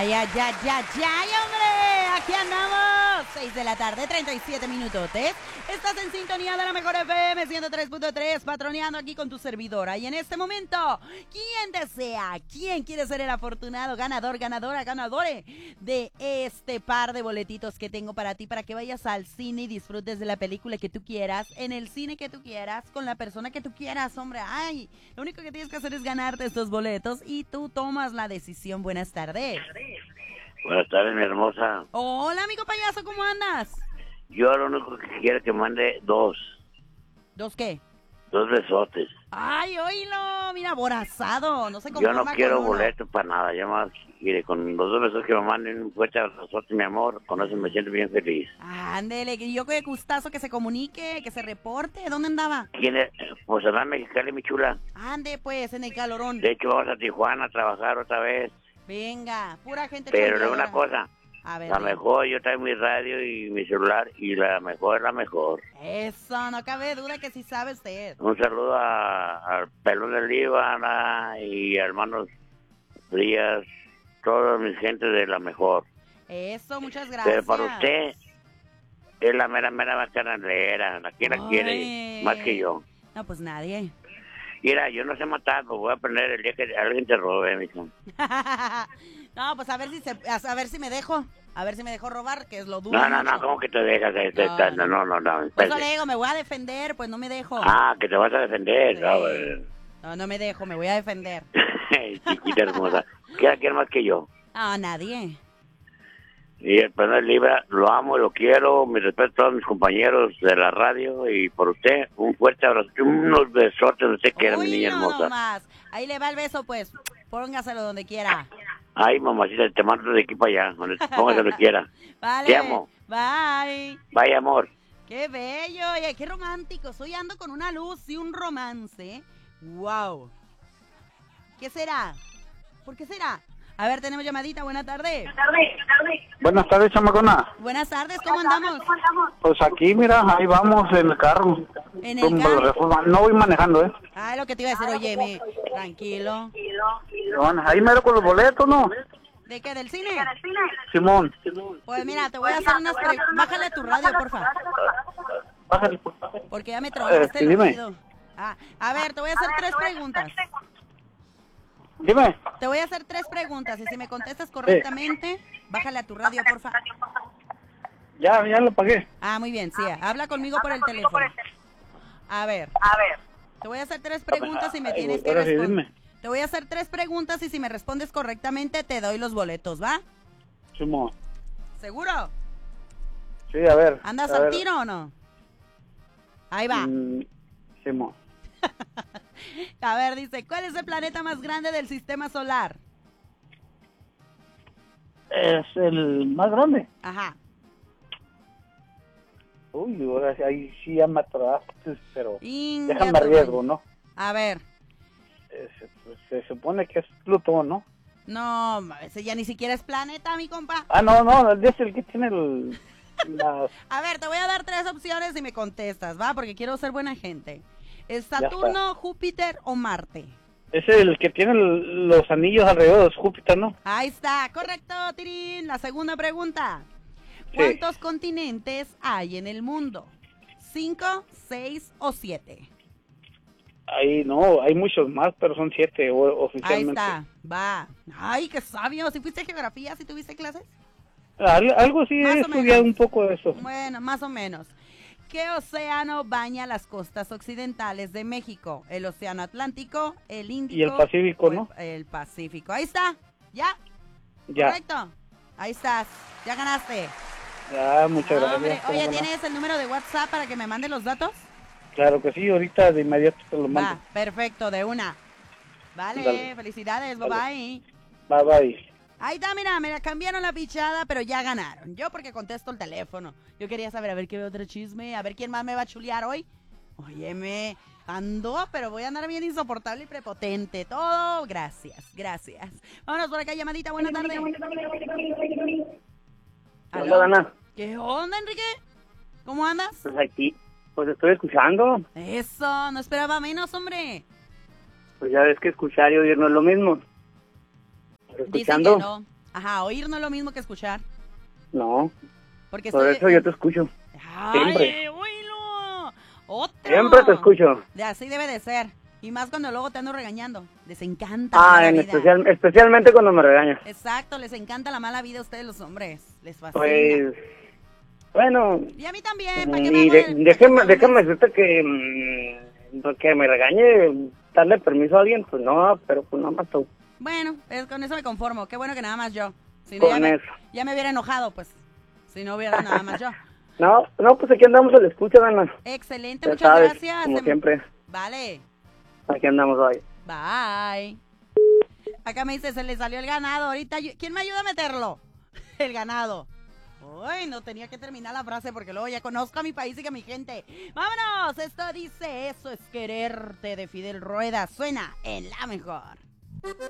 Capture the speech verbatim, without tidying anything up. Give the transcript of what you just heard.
Ay, ay, ay, ay, ay, hombre, aquí andamos, seis de la tarde, treinta y siete minutotes. Estás en sintonía de la mejor F M ciento tres punto tres, patroneando aquí con tu servidora. Y en este momento, ¿quién desea, quién quiere ser el afortunado ganador, ganadora, ganadore de este par de boletitos que tengo para ti, para que vayas al cine y disfrutes de la película que tú quieras, en el cine que tú quieras, con la persona que tú quieras, hombre? Ay, lo único que tienes que hacer es ganarte estos boletos y tú tomas la decisión. Buenas tardes. Buenas tardes, mi hermosa. Hola, amigo payaso, ¿cómo andas? Yo lo único que quiero que mande dos. ¿Dos qué? Dos besotes. Ay, oílo, mira, aborazado, no se Yo conforma no quiero con uno. boletos para nada. Yo más, mire, con los dos besos que me manden, un fuerte abrazote, mi amor. Con eso me siento bien feliz. Ándele, que yo qué gustazo que se comunique, que se reporte. ¿Dónde andaba? ¿Quién es? Pues Adán Mexicali, mi chula. Ande, pues, en el calorón. De hecho, vamos a Tijuana a trabajar otra vez. Venga, pura gente Pero de chambeadora. una cosa, A ver, la dime. mejor, yo traigo mi radio y mi celular, y la mejor es la mejor. Eso, no cabe duda que sí sabe usted. Un saludo a- al Pelón del Líbana y a hermanos Frías, todas mis gentes de la mejor. Eso, muchas gracias. Pero para usted es la mera, mera bacanalera, la que la Ay. quiere más que yo. No, pues nadie. Mira, yo no sé matar, pues voy a aprender el día que alguien te robe, mijo. No, pues a ver si se, a ver si me dejo. A ver si me dejo robar, que es lo duro. No, no, mucho. no, ¿cómo que te dejas? de- de- No, No, no, no, no. Pues espérate. eso le digo, me voy a defender, pues no me dejo. Ah, que te vas a defender. Sí. No, pues. No, no me dejo, me voy a defender. Chiquita hermosa. ¿Quién quiere más que yo? No, nadie. Y el Pelón Libra, lo amo, lo quiero, mi respeto a todos mis compañeros de la radio y por usted, un fuerte abrazo, unos besotes donde usted quiera, mi Uy, niña no, hermosa. nomás. Ahí le va el beso, pues. Póngaselo donde quiera. Ay, mamacita, te mando de aquí para allá, donde póngase donde quiera. Vale. Te amo. Bye. Vaya, amor. Qué bello, oye, qué romántico. Hoy ando con una luz y un romance. Wow. ¿Qué será? ¿Por qué será? A ver, tenemos llamadita. Buenas tardes. Buenas tardes, chamacona. Buenas tardes, ¿cómo andamos? Pues aquí, mira, ahí vamos en el carro. En el Rumbo a la carro. Reforma. No voy manejando, ¿eh? Ah, lo que te iba a decir, oye, mi, tranquilo. Bueno, ahí mero con los boletos, ¿no? ¿De qué? ¿Del cine? Simón. Pues mira, te voy a hacer unas preguntas. Bájale a tu radio, porfa. Bájale, por favor. Porque ya me tronaste Eh, el dime. oído. Ah, a ver, te voy a hacer tres preguntas. Dime. Te voy a hacer tres preguntas y si me contestas correctamente, bájale a tu radio, porfa. Ya, ya lo pagué. Ah, muy bien, sí. Habla conmigo por el teléfono. A ver. Te voy a hacer tres preguntas y me Ay, tienes que ahora sí, responder. dime. Te voy a hacer tres preguntas y si me respondes correctamente te doy los boletos, ¿va? Simón. ¿Seguro? Sí, a ver. ¿Andas a al ver. tiro o no? Ahí va. Mm, Simón. A ver, dice, ¿cuál es el planeta más grande del sistema solar? Es el más grande. Ajá. Uy, ahora sí, ahí sí ya me atrapaste, pero Inga déjame tu riesgo, madre. ¿no? A ver. Eh, Se, pues, se supone que es Plutón, ¿no? No, ese ya ni siquiera es planeta, mi compa. Ah, no, no, es el que tiene el, las... A ver, te voy a dar tres opciones y me contestas, ¿va? Porque quiero ser buena gente. ¿Es está. Saturno, Júpiter o Marte? Es el que tiene el- los anillos alrededor de Júpiter, ¿no? Ahí está, correcto, Tirín. La segunda pregunta. Sí. ¿Cuántos continentes hay en el mundo? ¿Cinco, seis o siete? Ahí no, hay muchos más, pero son siete o- Ahí oficialmente. está, va. Ay, qué sabio. ¿Si fuiste a geografía, si tuviste clases? Al- algo sí Más he o estudiado menos. un poco de eso. Bueno, más o menos. ¿Qué océano baña las costas occidentales de México? ¿El océano Atlántico, el Índico Y el Pacífico, o el- ¿no? El Pacífico. Ahí está. ¿Ya? Ya, Correcto. Ahí estás. Ya ganaste. ya, muchas No, gracias. hombre. ¿Cómo Oye, no? ¿tienes el número de WhatsApp para que me mande los datos? Claro que sí, ahorita de inmediato te lo Va, mando. perfecto, de una. Vale, Dale. felicidades, bye Dale. bye. Bye, bye. Ahí está, mira, me la cambiaron la pichada, pero ya ganaron. Yo porque contesto el teléfono. Yo quería saber, a ver qué otro chisme, a ver quién más me va a chulear hoy. Óyeme, ando, pero voy a andar bien insoportable y prepotente. Todo, gracias, gracias. Vámonos por acá, llamadita, buena tarde. ¿Aló? Hola, Dana. ¿Qué onda, Enrique? ¿Cómo andas? Pues aquí, pues estoy escuchando. Eso, no esperaba menos, hombre. Pues ya ves que escuchar y oír no es lo mismo. Pero Dicen escuchando, que no. Ajá, oír no es lo mismo que escuchar. No, Porque por estoy... eso yo te escucho. ¡Ay, Siempre. oílo! ¡Otro! Siempre te escucho. De así debe de ser. Y más cuando luego te ando regañando. Les encanta Ah, la mala en vida. especial, especialmente cuando me regañas. Exacto, les encanta la mala vida a ustedes los hombres. Les fascina. Pues, bueno, Y a mí también, ¿para qué y me hago de- del- déjeme, pa' qué me déjame hago decirte que, mm, que me regañe, darle permiso a alguien, pues no, pero pues nada más tú. del- Bueno, es, con eso me conformo. Qué bueno que nada más yo. Si no, ya, Con me, eso. ya me hubiera enojado, pues. Si no hubiera nada más yo. No, no, pues aquí andamos a la escucha, Dana. Excelente, Ya muchas sabes, gracias. como Se- siempre, Vale. aquí andamos hoy. Bye. Acá me dice, se le salió el ganado. Ahorita, yo- ¿quién me ayuda a meterlo? El ganado. Uy, no tenía que terminar la frase porque luego ya conozco a mi país y a mi gente. ¡Vámonos! Esto dice, eso es quererte de Fidel Rueda. Suena en la mejor.